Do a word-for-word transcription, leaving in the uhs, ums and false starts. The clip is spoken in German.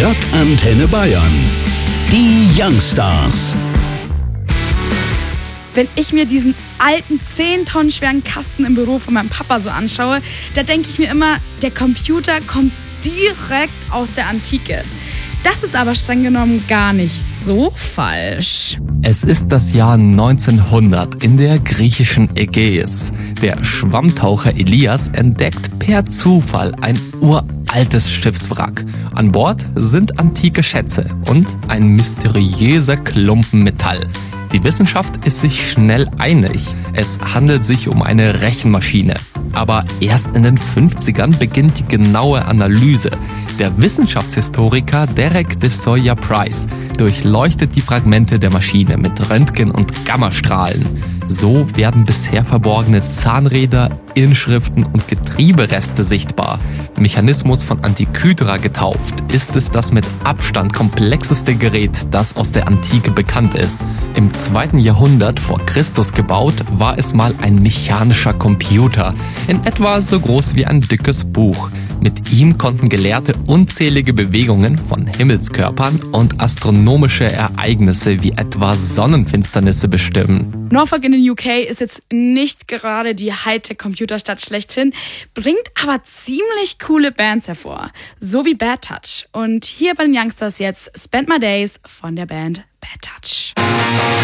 Rock Antenne Bayern. Die Youngstars. Wenn ich mir diesen alten zehn Tonnen schweren Kasten im Büro von meinem Papa so anschaue, da denke ich mir immer, der Computer kommt direkt aus der Antike. Das ist aber streng genommen gar nicht so falsch. Es ist das Jahr neunzehnhundert in der griechischen Ägäis. Der Schwammtaucher Elias entdeckt per Zufall ein uraltes Schiffswrack. An Bord sind antike Schätze und ein mysteriöser Klumpen Metall. Die Wissenschaft ist sich schnell einig. Es handelt sich um eine Rechenmaschine. Aber erst in den fünfzigern beginnt die genaue Analyse. Der Wissenschaftshistoriker Derek de Sawyer Price durchleuchtet die Fragmente der Maschine mit Röntgen- und Gammastrahlen. So werden bisher verborgene Zahnräder, Inschriften und Getriebereste sichtbar. Mechanismus von Antikythera getauft, ist es das mit Abstand komplexeste Gerät, das aus der Antike bekannt ist. Im zweiten Jahrhundert vor Christus gebaut, war es mal ein mechanischer Computer, in etwa so groß wie ein dickes Buch. Mit ihm konnten Gelehrte unzählige Bewegungen von Himmelskörpern und astronomische Ereignisse wie etwa Sonnenfinsternisse bestimmen. Norfolk in den U K ist jetzt nicht gerade die Hightech-Computerstadt schlechthin, bringt aber ziemlich coole Bands hervor, so wie Bad Touch. Und hier bei den Youngstars jetzt Spend My Days von der Band Bad Touch.